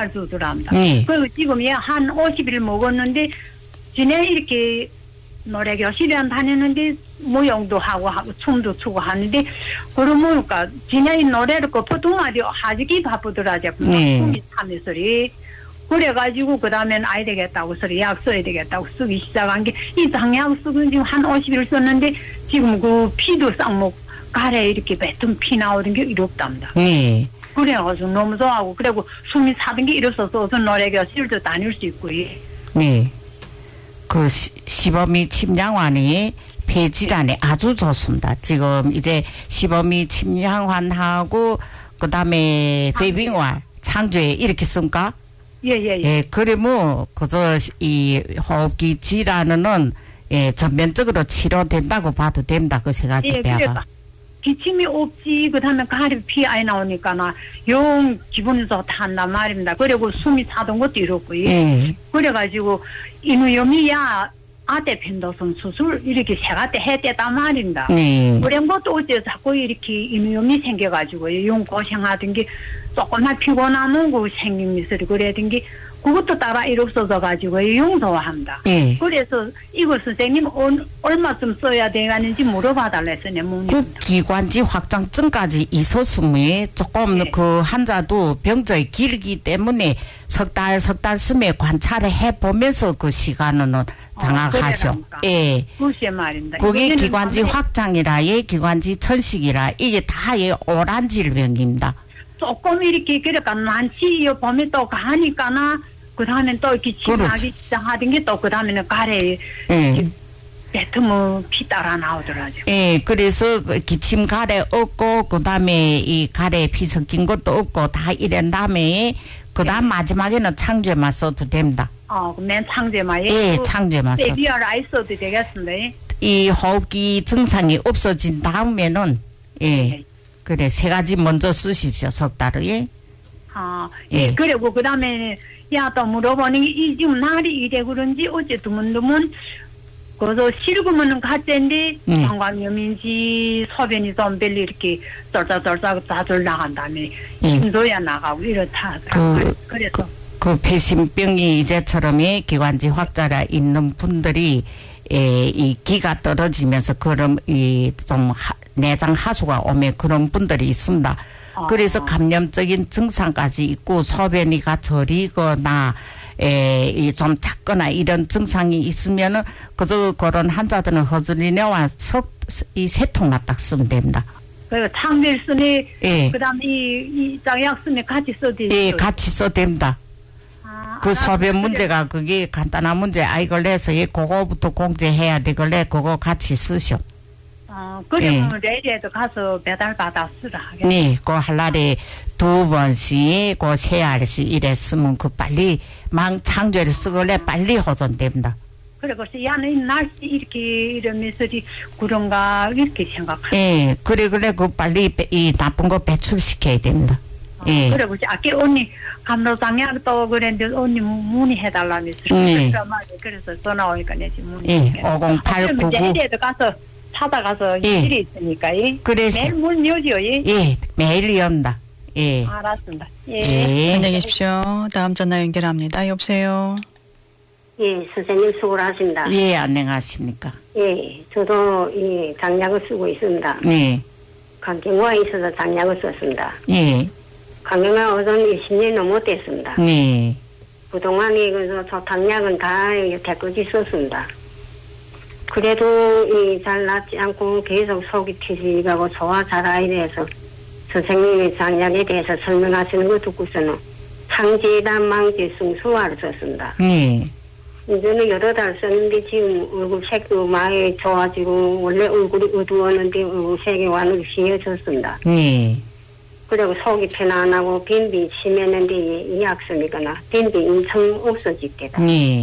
알 주더랍니다. 그리고 지금 얘 한 50일 먹었는데 지내 이렇게 노래 교실에 다니는데 무용도 하고 춤도 추고 하는데 그러니까 지내 노래를 그 보통 아주 하기 바쁘더라고요. 숨이 차는 소리. 그래가지고 그 다음엔 아야 되겠다고 소리 약 써야 되겠다고 쓰기 시작한 게 이 장약 쓰고 지금 한 50일 썼는데 지금 그 피도 쌍목 가래 이렇게 뱉은 피 나오는 게 이롭답니다. 그래가지고 너무 좋아하고 그리고 숨이 차던 게 이랬어서 노래 교실도 다닐 수 있고요. 네. 그 시범이 침량환이 폐질환에 아주 좋습니다. 지금 이제 시범이 침량환하고 그 다음에 배빙활 창조에 이렇게 쓴가? 예. 그래 뭐 그저 이 호흡기 질환은 예 전면적으로 치료된다고 봐도 된다. 그 세 가지 배가. 기침이 없지 그다음에 가리 피 아이 나오니까나 영 기분이 좋단단 말입니다. 그리고 숨이 차던 것도 이렇고요. 그래가지고 이누염이야 아대 펜더선 수술 이렇게 세가대 해대단 말입니다. 그런 것도 어째 자꾸 이렇게 이누염이 생겨가지고 용 고생하던 게 조금만 피곤하는 거 생기면서 그래던 게 그것도 따라 이렇어져 가지고 용서합니다. 그래서 이거 선생님 얼마쯤 써야 되는지 물어봐달라 했어요. 그 기관지 확장증까지 있었으면 조금 그 환자도 병적이 길기 때문에 석 달 쓰면 관찰을 해보면서 그 시간은 장악하셔. 그게 말입니다. 그게 기관지 확장이라 기관지 천식이라 이게 다 오란 질병입니다. 조금 이렇게 그러니까 많지 봄에 또 가니까나 그 다음에 또 이렇게 침하기 시작하던 게 또 그 다음에는 가래 뱉으면 피 따라 나오더라고요. 그래서 기침 가래 없고 그 다음에 이 가래 피 섞인 것도 없고 다 이런 다음에 그 다음 마지막에는 창조에만 써도 됩니다. 맨 창조에만 창조에만 써도. 세비얼 아이 써도 되겠습니다. 이 호흡기 증상이 없어진 다음에는 그래 세 가지 먼저 쓰십시오. 석 달에. 그리고 그 다음에 또 물어보는 게 지금 날이 이래 그런지 어째 드문드문 그래서 실금은 가짜인데 방광염인지 소변이 좀 별로 이렇게 쫄쫄쫄쫄 다들 나간 다음에 힘줘야 나가고 이렇다. 그래서 그 배심병이 이제처럼 기관지 확자라 있는 분들이 이 기가 떨어지면서 그럼 이 좀 내장 하수가 오면 그런 분들이 있습니다. 그래서 감염적인 증상까지 있고 소변이가 저리거나 좀 작거나 이런 증상이 있으면은 그저 그런 환자들은 허즐리네와 이 세 통만 딱 쓰면 됩니다. 그리고 창밀 쓰니 그다음에 이 장약 쓰니 같이 써도 같이 써도 됩니다. 그 소변 문제가 그게 간단한 문제 아이걸 내서 그거부터 공제해야 되걸래 그거 같이 쓰셔. 그러면 내일에도 가서 배달 받아 쓰라. 그 할 날에 2번씩 그 3알씩 이랬으면 그 빨리 창조를 쓰걸래 빨리 호전됩니다. 그리고 야는 날씨 이렇게 이러면서 그런가 이렇게 생각하죠. 그래 그 빨리 이 나쁜 거 배출시켜야 됩니다. 그리고 아까 언니 감로장약 또 그랬는데 언니 문의해달라면서 그래서 전화 오니까 내지 문의. 50899. 내일에도 가서 찾아가서 일이 있으니까 그래서 매일 문 열죠. 매일 연다. 알았습니다. 안녕히 계십시오. 다음 전화 연결합니다. 여보세요. 선생님 수고하십니다. 안녕하십니까. 저도 장약을 쓰고 있습니다. 간경화에 있어서 장약을 썼습니다. 간경화 어전 20년 넘었댔습니다. 그동안에 그래서 저장약은 다 대꾸지 썼습니다. 그래도 잘 낫지 않고 계속 속이 튀지가고 소화 잘 안 돼서 선생님이 장약에 대해서 설명하시는 거 듣고서는 창제단 망제 승수화를 썼습니다. 이제는 여러 달 썼는데 지금 얼굴 색도 많이 좋아지고 원래 얼굴이 어두웠는데 얼굴 색이 완전히 휘어졌습니다. 그리고 속이 편안하고 빈비 심했는데 이 약 쓰니까 빈비 엄청 없어지겠다.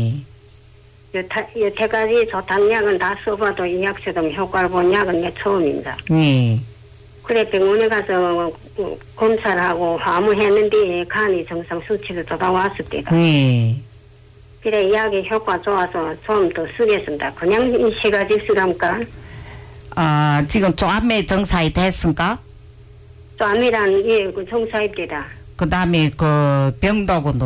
여태까지 저탄약은 다 써봐도 이 약처럼 효과를 본 약은 내 처음입니다. 그래 병원에 가서 검사를 하고 아무 했는데 간이 정상 수치로 돌아왔을 때다. 그래 약이 효과 좋아서 좀 더 쓰겠습니다. 그냥 이 세 가지 쓰랍니까? 지금 조암의 정사이 됐습니까? 조암이란 그 정사입니다. 그 다음에 그 병도군